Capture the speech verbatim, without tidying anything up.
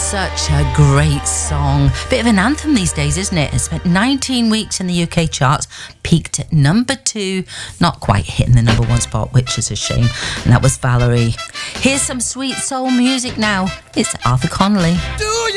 Such a great song. Bit of an anthem these days, isn't it? It spent nineteen weeks in the U K charts, peaked at number two, not quite hitting the number one spot, which is a shame. And that was Valerie. Here's some sweet soul music now. It's Arthur Conley. Do you